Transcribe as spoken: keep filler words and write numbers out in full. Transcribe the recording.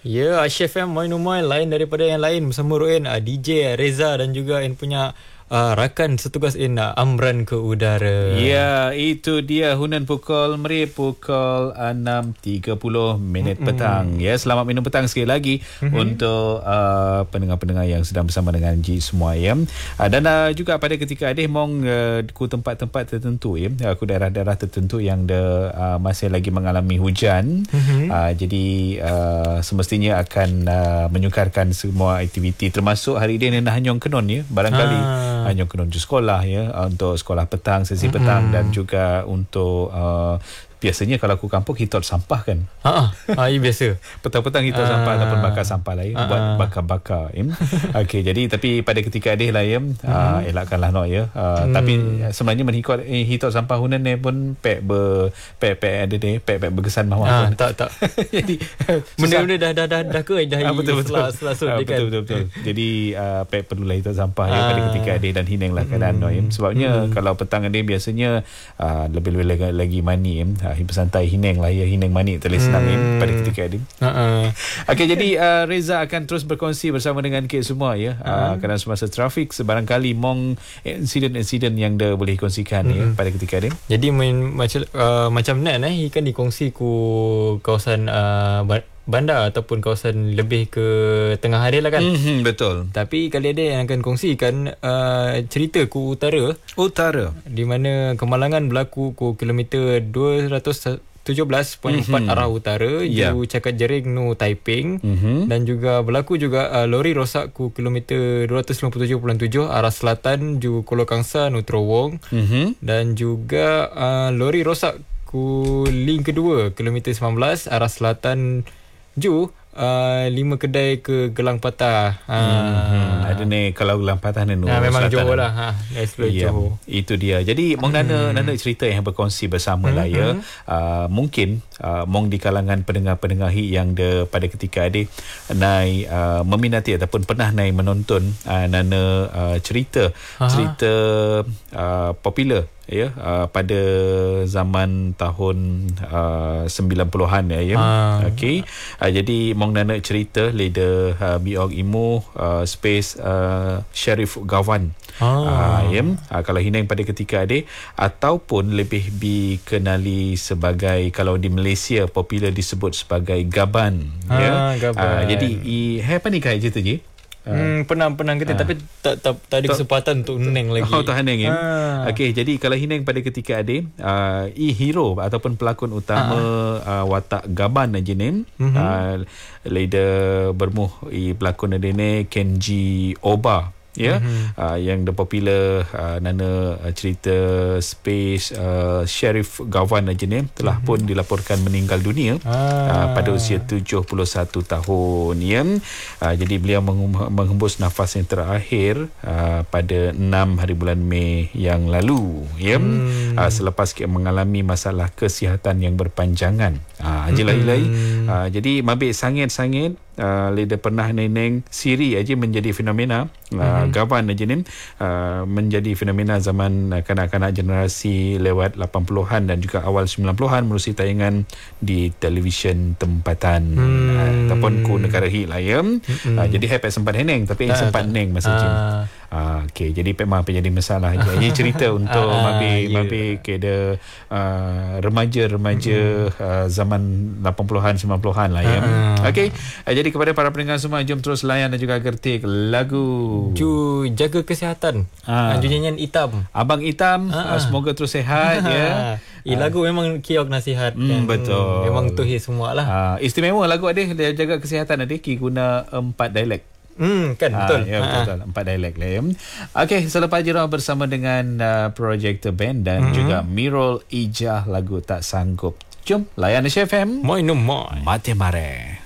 Ya, Aisyah F M Moin Umai lain daripada yang lain bersama Roin, uh, D J Reza dan juga yang punya Uh, rakan setugas in uh, Amran ke udara. Ya, itu dia Hunan pukul Merip pukul enam tiga puluh minit mm-hmm. petang. Ya, selamat minum petang sekali lagi mm-hmm. untuk uh, pendengar-pendengar yang sedang bersama dengan Ji semua ya. Uh, dan uh, juga pada ketika adih mong uh, ku tempat-tempat tertentu ya, aku daerah-daerah tertentu yang de, uh, masih lagi mengalami hujan. Mm-hmm. Uh, jadi uh, semestinya akan uh, menyukarkan semua aktiviti termasuk hari ini Nenah Hanyong Kenon ya, barangkali ah. hanya kena untuk sekolah ya, untuk sekolah petang, sesi petang mm-hmm. dan juga untuk uh, biasanya kalau aku kampung hitot sampah kan. Ha ah, ya biasa. Petang-petang hitot uh, sampah ataupun bakar sampah lah ya, uh, buat bakar-bakar ya. Okey, jadi tapi pada ketika adih lah ya, uh, uh, elakkanlah no ya. Uh, hmm. Tapi sebenarnya menhikot eh, hitot sampah hunan ni pun pek ber pek pek ada ni, pek pek berkesan mawar uh, pun. Tak tak. Jadi benda-benda dah dah dah dah ke dah uh, betul betul. Setelah uh, betul, betul betul betul. Jadi uh, pek perlulah hitot sampah uh, ya pada ketika adih dan hineng lah keadaan no ya. Sebabnya hmm. kalau petang adih biasanya uh, lebih-lebih lagi, lagi mani ya. Bersantai hineng lah ya, hineng manik terlalu senang hmm. ya, pada ketika ini. Uh-uh. Okey, jadi uh, Reza akan terus berkongsi bersama dengan kita semua ya, uh-huh. uh, kerana semasa trafik sebarangkali mong insiden-insiden yang dia boleh kongsikan uh-huh. ya pada ketika ini. Jadi main, macam uh, macam Nan eh ikan dikongsi ku kawasan uh, bandar ataupun kawasan lebih ke tengah hari lah kan. Mm-hmm, betul. Tapi kali ada yang akan kongsikan uh, cerita ku utara. Utara. Di mana kemalangan berlaku ku kilometer dua ratus tujuh belas perpuluhan empat mm-hmm. arah utara, yeah. Ju Cakat Jering nu Taiping mm-hmm. dan juga berlaku juga uh, lori rosak ku kilometer dua ratus lima puluh tujuh perpuluhan tujuh arah selatan Ju Kuala Kangsar nu Terowong mm-hmm. dan juga uh, lori rosak ku link kedua kilometer sembilan belas arah selatan Ju uh, lima kedai ke Gelang Patah. Ha. Hmm, ada ni kalau Gelang Patah ni ha, memang Johor lah. Ha, ya, itu dia. Jadi mong nana hmm. nana cerita yang berkongsi bersama hmm. lah ya. Uh, mungkin uh, mong di kalangan pendengar-pendengar yang de pada ketika adik naik uh, meminati ataupun pernah naik menonton uh, nana uh, cerita Aha. cerita uh, popular ya uh, pada zaman tahun uh, sembilan puluhan ya ya. Ah. Okey. Uh, jadi mong nana cerita leda uh, biog imu uh, space uh, Sheriff Gavan. Ah. Uh, ya. Uh, kalau hineng pada ketika ade ataupun lebih dikenali sebagai kalau di Malaysia popular disebut sebagai Gaban ah, ya. Gaban. Uh, jadi i apa ni kai cerita je? Hmm, pernah-pernah kita uh, tapi tak tak tak ada kesempatan untuk hineng lagi. Oh, tak hineng ya. Uh. Okey, jadi kalau hineng pada ketika ada uh, i hero ataupun pelakon utama uh. uh, watak Gaban aja ni. Uh-huh. Uh, leader bermuh i pelakon ada ni Kenji Oba. Ya, mm-hmm. uh, yang the popular uh, nana uh, cerita space uh, Sheriff Gavan aja ni telah mm-hmm. pun dilaporkan meninggal dunia ah. uh, pada usia tujuh puluh satu tahun ya. Uh, jadi beliau menghembus nafas yang terakhir uh, pada enam hari bulan Mei yang lalu ya. Mm. Uh, selepas mengalami masalah kesihatan yang berpanjangan. Ah uh, jelai-jelai. Mm. Uh, jadi mabik sangit-sangit Uh, leader pernah neneng siri aja menjadi fenomena uh, mm-hmm. Gavan aja ni uh, menjadi fenomena zaman uh, kanak-kanak generasi lewat lapan puluhan dan juga awal sembilan puluhan melalui tayangan di televisyen tempatan mm. uh, ataupun ku negara hi lah ya. Mm-hmm. Uh, jadi hai sempat heneng tapi tak, sempat tak. neng masa uh. Ah, okey, jadi memang apa jadi masalah je. Ini cerita untuk ah, mabi yeah. mabi keda uh, remaja-remaja mm-hmm. uh, zaman lapan puluhan sembilan puluhan lah ya. Ah. Okey, uh, jadi kepada para pendengar semua jom terus layan dan juga gertik lagu Ju jaga kesihatan. Ah. Ju nyanyian Hitam. Abang Hitam, ah. uh, semoga terus sihat ya. I lagu uh. memang kiok nasihat mm, kan. Betul. Memang tu semualah. Ah, istimewa lagu adik dia jaga kesihatan adik ki guna empat dialek. Hmm, kan betul. Ah, ya, betul, betul. Empat dialek lah ya. Okey, selepas jera bersama dengan uh, Projector Band dan mm-hmm. juga Mirul Ijah lagu Tak Sanggup. Jom layan Aisyah F M. Moi no moi. Mati mare.